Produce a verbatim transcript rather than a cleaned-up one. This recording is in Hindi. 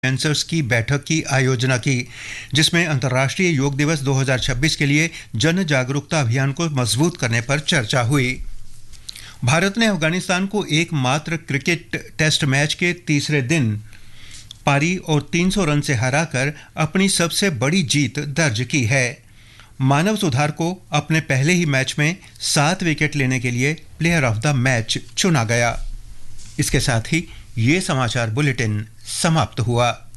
इन्फ्लुएंसर्स की बैठक की आयोजना की, जिसमें अंतर्राष्ट्रीय योग दिवस दो हज़ार छब्बीस के लिए जन जागरूकता अभियान को मजबूत करने पर चर्चा हुई। भारत ने अफगानिस्तान को एकमात्र क्रिकेट टेस्ट मैच के तीसरे दिन पारी और तीन सौ रन से हराकर अपनी सबसे बड़ी जीत दर्ज की है। मानव सुधार को अपने पहले ही मैच में सात विकेट लेने के लिए प्लेयर ऑफ द मैच चुना गया। इसके साथ ही ये समाचार बुलेटिन समाप्त हुआ।